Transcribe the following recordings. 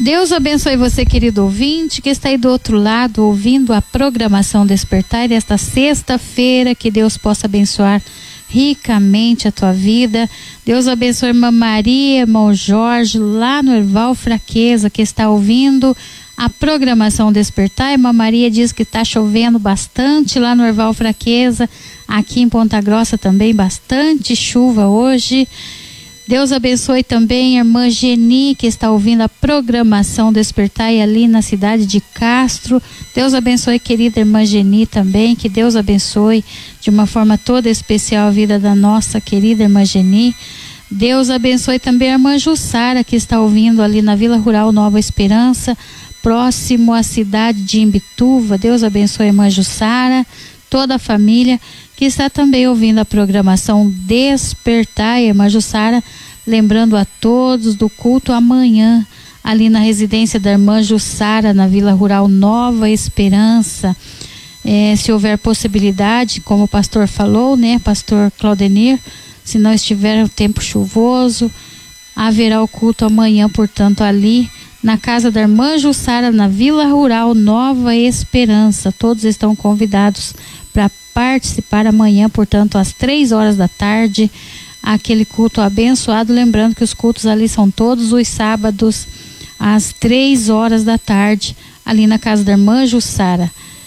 Deus abençoe você, querido ouvinte, que está aí do outro lado ouvindo a programação Despertar desta sexta-feira. Que Deus possa abençoar ricamente a tua vida. Deus abençoe irmã Maria, irmão Jorge, lá no Erval Fraqueza, que está ouvindo a programação Despertar. Irmã Maria diz que está chovendo bastante lá no Erval Fraqueza. Aqui em Ponta Grossa também bastante chuva hoje. Deus abençoe também a irmã Geni, que está ouvindo a programação Despertar ali na cidade de Castro. Deus abençoe, querida irmã Geni, também. Que Deus abençoe de uma forma toda especial a vida da nossa querida irmã Geni. Deus abençoe também a irmã Jussara, que está ouvindo ali na Vila Rural Nova Esperança, próximo à cidade de Imbituva. Deus abençoe a irmã Jussara, toda a família que está também ouvindo a programação Despertar. Irmã Jussara, lembrando a todos do culto amanhã, ali na residência da irmã Jussara, na Vila Rural Nova Esperança. Se houver possibilidade, como o pastor falou, né, pastor Claudenir, se não estiver o tempo chuvoso, haverá o culto amanhã, portanto, ali na casa da irmã Jussara, na Vila Rural Nova Esperança. Todos estão convidados para participar amanhã, portanto, às 3h da tarde, aquele culto abençoado. Lembrando que os cultos ali são todos os sábados, às 3h da tarde, ali na casa da irmã Jussara.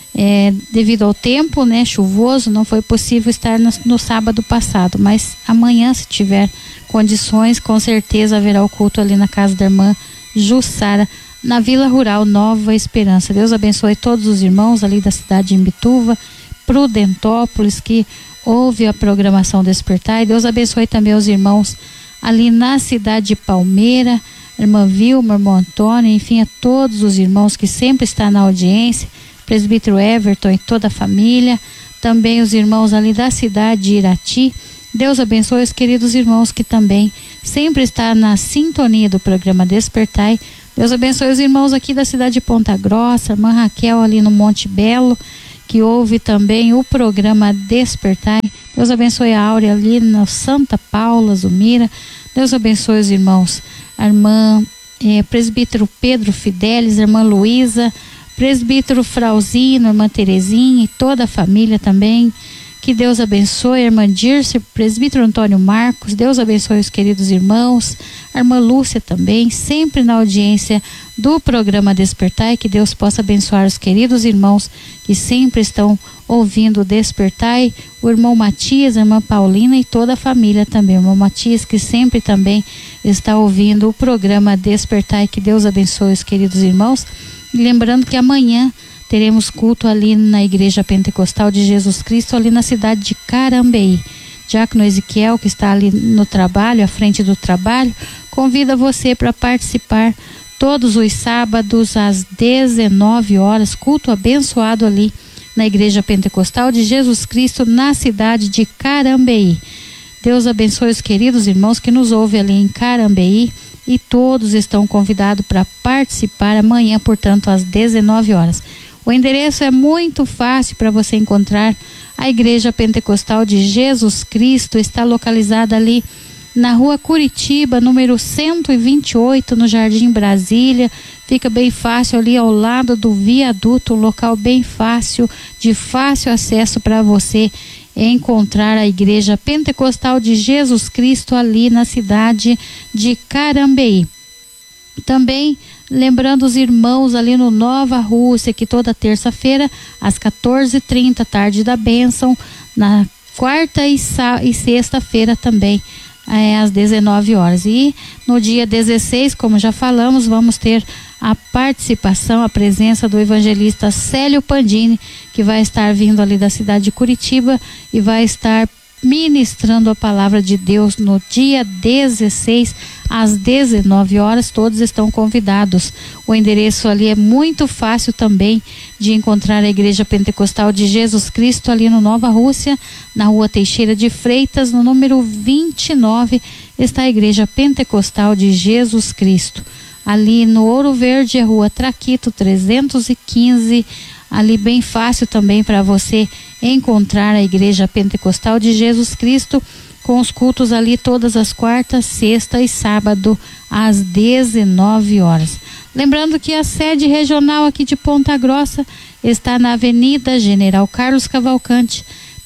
Devido ao tempo, né, chuvoso, não foi possível estar no sábado passado, mas amanhã, se tiver condições, com certeza haverá o culto ali na casa da irmã Jussara, na Vila Rural Nova Esperança. Deus abençoe todos os irmãos ali da cidade de Imbituva, Prudentópolis, que ouve a programação Despertar. E Deus abençoe também os irmãos ali na cidade de Palmeira, irmã Vilma, irmão Antônio, enfim, a todos os irmãos que sempre estão na audiência, presbítero Everton e toda a família, também os irmãos ali da cidade de Irati. Deus abençoe os queridos irmãos que também sempre estão na sintonia do programa Despertar. Deus abençoe os irmãos aqui da cidade de Ponta Grossa, irmã Raquel ali no Monte Belo, que ouve também o programa Despertar. Deus abençoe a Áurea ali no Santa Paula, Zumira. Deus abençoe os irmãos, a irmã presbítero Pedro Fidelis, a irmã Luísa, presbítero Frauzino, a irmã Terezinha e toda a família também. Que Deus abençoe a irmã Dirce, presbítero Antônio Marcos. Deus abençoe os queridos irmãos, a irmã Lúcia também, sempre na audiência do programa Despertar. E que Deus possa abençoar os queridos irmãos que sempre estão ouvindo o Despertar. O irmão Matias, a irmã Paulina e toda a família também. O irmão Matias, que sempre também está ouvindo o programa Despertar. E que Deus abençoe os queridos irmãos. E lembrando que amanhã teremos culto ali na Igreja Pentecostal de Jesus Cristo, ali na cidade de Carambeí. Diácono Ezequiel, que está ali no trabalho, à frente do trabalho, convida você para participar todos os sábados às 19h, culto abençoado ali na Igreja Pentecostal de Jesus Cristo, na cidade de Carambeí. Deus abençoe os queridos irmãos que nos ouvem ali em Carambeí, e todos estão convidados para participar amanhã, portanto, às 19h. O endereço é muito fácil para você encontrar. A Igreja Pentecostal de Jesus Cristo está localizada ali na Rua Curitiba, número 128, no Jardim Brasília. Fica bem fácil ali ao lado do viaduto, um local bem fácil, de fácil acesso para você encontrar a Igreja Pentecostal de Jesus Cristo ali na cidade de Carambeí. Também lembrando os irmãos ali no Nova Rússia, que toda terça-feira às 14h30, tarde da bênção, na quarta e sexta-feira também às 19h. E no dia 16, como já falamos, vamos ter a participação, a presença do evangelista Célio Pandini, que vai estar vindo ali da cidade de Curitiba e vai estar ministrando a palavra de Deus no dia 16 às 19h. Todos estão convidados. O endereço ali é muito fácil também de encontrar a Igreja Pentecostal de Jesus Cristo ali no Nova Rússia, na Rua Teixeira de Freitas, no número 29, está a Igreja Pentecostal de Jesus Cristo. Ali no Ouro Verde, a Rua Traquito 315, ali bem fácil também para você encontrar a Igreja Pentecostal de Jesus Cristo, com os cultos ali todas as quartas, sexta e sábado às 19h. Lembrando que a sede regional aqui de Ponta Grossa está na Avenida General Carlos Cavalcante,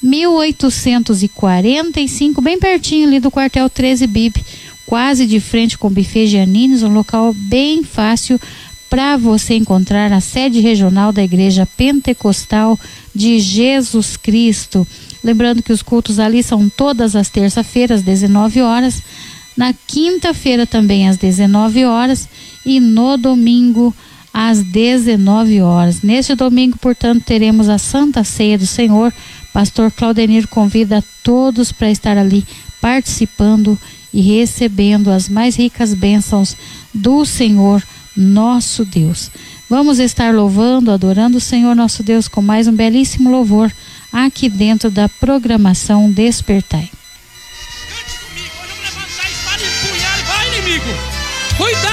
1845, bem pertinho ali do quartel 13 BIP, quase de frente com o buffet Giannini's, um local bem fácil para você encontrar a sede regional da Igreja Pentecostal de Jesus Cristo. Lembrando que os cultos ali são todas as terças-feiras, 19 horas, na quinta-feira também às 19 horas e no domingo às 19 horas. Neste domingo, portanto, teremos a Santa Ceia do Senhor. Pastor Claudenir convida todos para estar ali participando e recebendo as mais ricas bênçãos do Senhor nosso Deus. Vamos estar louvando, adorando o Senhor nosso Deus com mais um belíssimo louvor aqui dentro da programação Despertai. Cante comigo, vamos levantar a espada e empunhar, vai, inimigo! Cuidado!